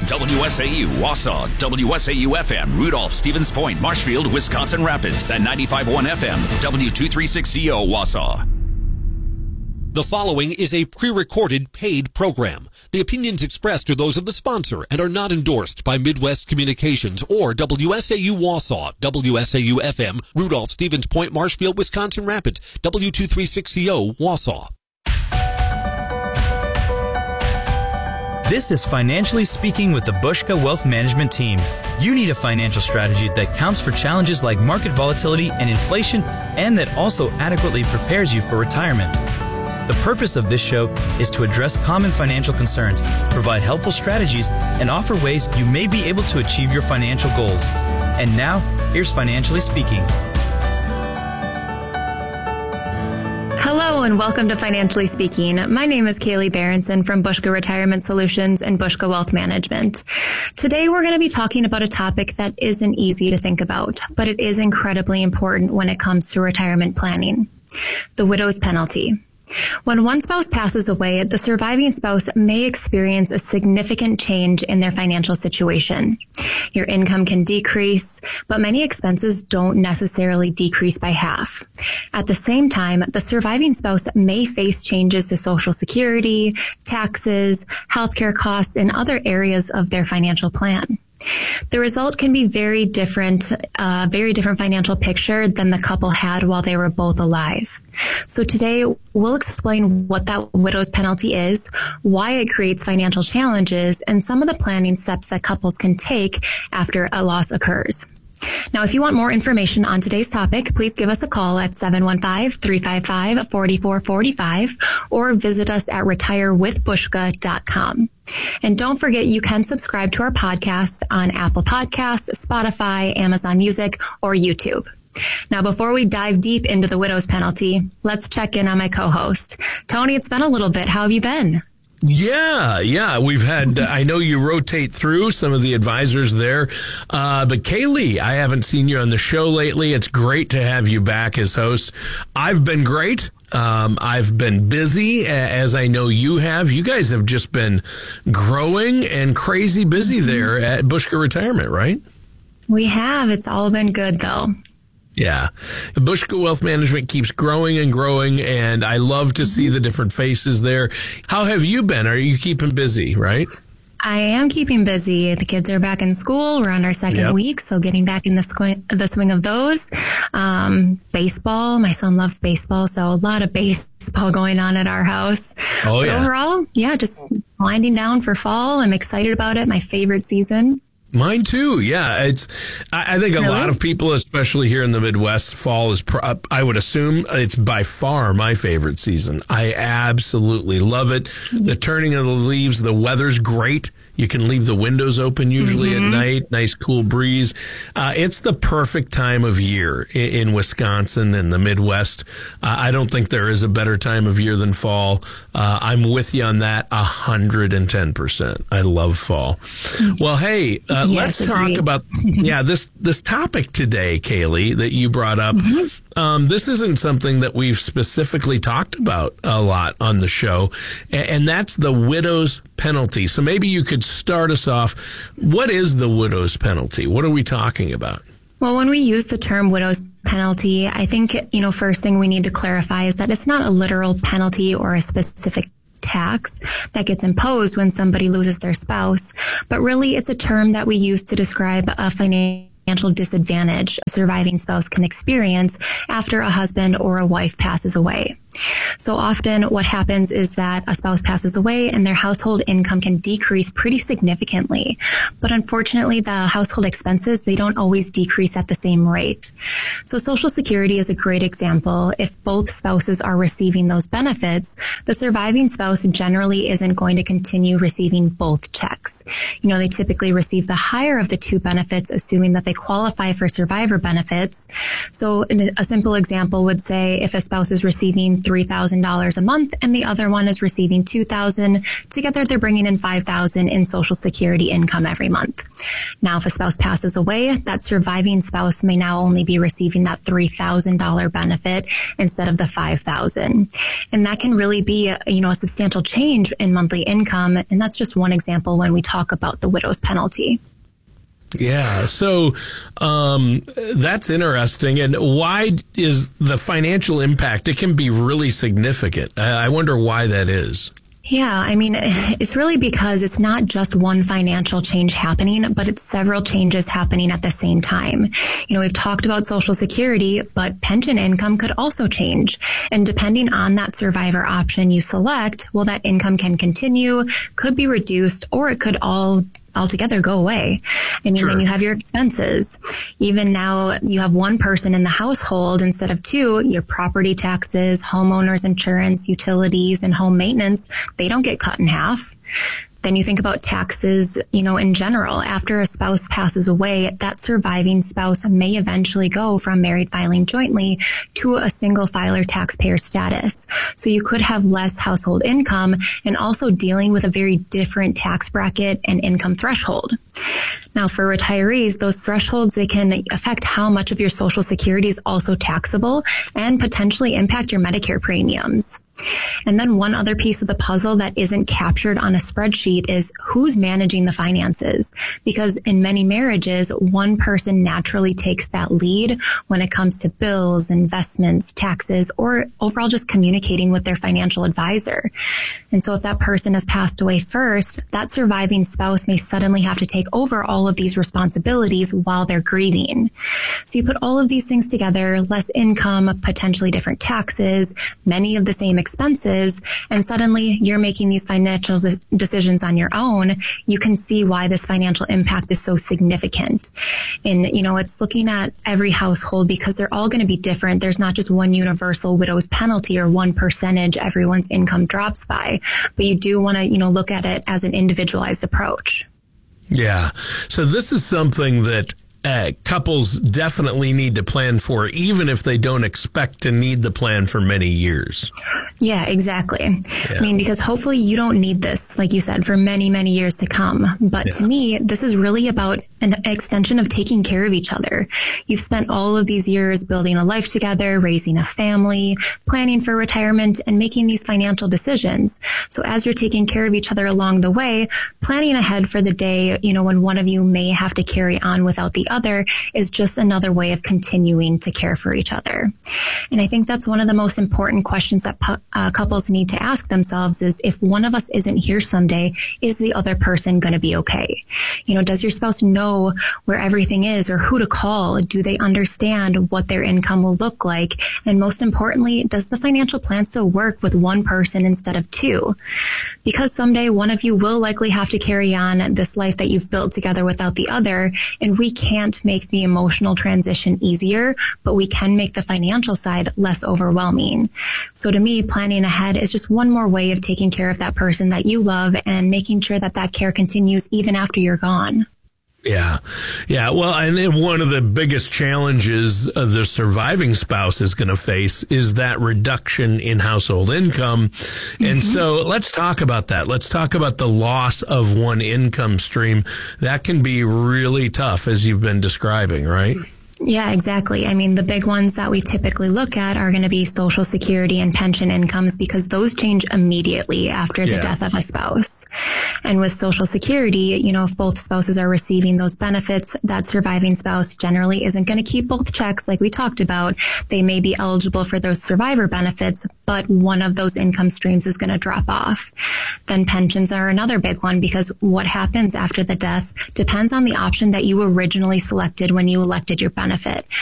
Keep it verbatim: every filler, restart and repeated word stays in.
W S A U, Wausau, W S A U F M, Rudolph, Stevens Point, Marshfield, Wisconsin Rapids, and ninety-five point one F M, W two thirty-six C O, Wausau. The following is a pre-recorded paid program. The opinions expressed are those of the sponsor and are not endorsed by Midwest Communications or W S A U Wausau, W S A U F M, Rudolph, Stevens Point, Marshfield, Wisconsin Rapids, W two thirty-six C O, Wausau. This is Financially Speaking with the Bushka Wealth Management Team. You need a financial strategy that counts for challenges like market volatility and inflation, and that also adequately prepares you for retirement. The purpose of this show is to address common financial concerns, provide helpful strategies, and offer ways you may be able to achieve your financial goals. And now, here's Financially Speaking. Hello and welcome to Financially Speaking. My name is Kaylee Berenson from Bushka Retirement Solutions and Bushka Wealth Management. Today we're going to be talking about a topic that isn't easy to think about, but it is incredibly important when it comes to retirement planning: the widow's penalty. When one spouse passes away, the surviving spouse may experience a significant change in their financial situation. Your income can decrease, but many expenses don't necessarily decrease by half. At the same time, the surviving spouse may face changes to Social Security, taxes, healthcare costs, and other areas of their financial plan. The result can be very different, uh, very different financial picture than the couple had while they were both alive. So today we'll explain what that widow's penalty is, why it creates financial challenges, and some of the planning steps that couples can take after a loss occurs. Now, if you want more information on today's topic, please give us a call at seven one five, three five five, four four four five or visit us at retire with bushka dot com. And don't forget, you can subscribe to our podcast on Apple Podcasts, Spotify, Amazon Music, or YouTube. Now, before we dive deep into the widow's penalty, let's check in on my co-host. Tony, it's been a little bit. How have you been? Yeah, yeah, we've had, uh, I know you rotate through some of the advisors there, uh, but Kaylee, I haven't seen you on the show lately. It's great to have you back as host. I've been great. Um, I've been busy, as I know you have. You guys have just been growing and crazy busy there at Bushka Retirement, right? We have. It's all been good, though. Yeah. Bushka Wealth Management keeps growing and growing, and I love to see the different faces there. How have you been? Are you keeping busy, right? I am keeping busy. The kids are back in school. We're on our second yep. week, so getting back in the, squ- the swing of those. Um, baseball. My son loves baseball, so a lot of baseball going on at our house. Oh, but yeah. Overall, yeah, just winding down for fall. I'm excited about it. My favorite season. Mine too. Yeah, it's. I, I think a really? lot of people, especially here in the Midwest, fall is. Pro- I would assume it's by far my favorite season. I absolutely love it. The turning of the leaves, the weather's great. You can leave the windows open usually mm-hmm. at night. Nice cool breeze. Uh, it's the perfect time of year in, in Wisconsin and the Midwest. Uh, I don't think there is a better time of year than fall. Uh, I'm with you on that one hundred ten percent. I love fall. Well, hey, uh, yes, let's talk agreed. about yeah this this topic today, Kaylee, that you brought up. Mm-hmm. Um, this isn't something that we've specifically talked about a lot on the show, and, and that's the widow's penalty. So maybe you could start us off. What is the widow's penalty? What are we talking about? Well, when we use the term widow's penalty, I think, you know, first thing we need to clarify is that it's not a literal penalty or a specific tax that gets imposed when somebody loses their spouse, but really it's a term that we use to describe a financial financial disadvantage a surviving spouse can experience after a husband or a wife passes away. So often what happens is that a spouse passes away and their household income can decrease pretty significantly. But unfortunately, the household expenses, they don't always decrease at the same rate. So Social Security is a great example. If both spouses are receiving those benefits, the surviving spouse generally isn't going to continue receiving both checks. You know, they typically receive the higher of the two benefits, assuming that they qualify for survivor benefits. So a simple example would say if a spouse is receiving three thousand dollars a month and the other one is receiving two thousand dollars, together they're bringing in five thousand dollars in Social Security income every month. Now, if a spouse passes away, that surviving spouse may now only be receiving that three thousand dollars benefit instead of the five thousand dollars. And that can really be, a, you know, a substantial change in monthly income. And that's just one example when we talk about the widow's penalty. Yeah. So um, that's interesting. And why is the financial impact? It can be really significant. I wonder why that is. Yeah, I mean, it's really because it's not just one financial change happening, but it's several changes happening at the same time. You know, we've talked about Social Security, but pension income could also change. And depending on that survivor option you select, well, that income can continue, could be reduced, or it could all altogether go away. I mean, sure. Then you have your expenses. Even now you have one person in the household instead of two, your property taxes, homeowners insurance, utilities, and home maintenance, they don't get cut in half. Then you think about taxes, you know, in general. After a spouse passes away, that surviving spouse may eventually go from married filing jointly to a single filer taxpayer status. So you could have less household income and also dealing with a very different tax bracket and income threshold. Now, for retirees, those thresholds, they can affect how much of your Social Security is also taxable and potentially impact your Medicare premiums. And then one other piece of the puzzle that isn't captured on a spreadsheet is who's managing the finances. Because in many marriages, one person naturally takes that lead when it comes to bills, investments, taxes, or overall just communicating with their financial advisor. And so if that person has passed away first, that surviving spouse may suddenly have to take over all of these responsibilities while they're grieving. So you put all of these things together, less income, potentially different taxes, many of the same expenses, and suddenly you're making these financial decisions on your own. You can see why this financial impact is so significant. And, you know, it's looking at every household because they're all going to be different. There's not just one universal widow's penalty or one percentage everyone's income drops by, but you do want to, you know, look at it as an individualized approach. Yeah. So this is something that Uh, couples definitely need to plan for, even if they don't expect to need the plan for many years. Yeah, exactly. Yeah. I mean, because hopefully you don't need this, like you said, for many, many years to come. But yeah. To me, this is really about an extension of taking care of each other. You've spent all of these years building a life together, raising a family, planning for retirement, and making these financial decisions. So as you're taking care of each other along the way, planning ahead for the day, you know, when one of you may have to carry on without the other is just another way of continuing to care for each other. And I think that's one of the most important questions that pu- uh, couples need to ask themselves is, if one of us isn't here someday, is the other person going to be okay? You know, does your spouse know where everything is or who to call? Do they understand what their income will look like? And most importantly, does the financial plan still work with one person instead of two? Because someday one of you will likely have to carry on this life that you've built together without the other, and we can't make the emotional transition easier, but we can make the financial side less overwhelming. So to me, planning ahead is just one more way of taking care of that person that you love and making sure that that care continues even after you're gone. Yeah. Yeah. Well, and one of the biggest challenges the surviving spouse is going to face is that reduction in household income. Mm-hmm. And so let's talk about that. Let's talk about the loss of one income stream. That can be really tough, as you've been describing, right? Yeah, exactly. I mean, the big ones that we typically look at are going to be Social Security and pension incomes because those change immediately after the yeah. death of a spouse. And with Social Security, you know, if both spouses are receiving those benefits, that surviving spouse generally isn't going to keep both checks like we talked about. They may be eligible for those survivor benefits, but one of those income streams is going to drop off. Then pensions are another big one because what happens after the death depends on the option that you originally selected when you elected your benefit. benefit.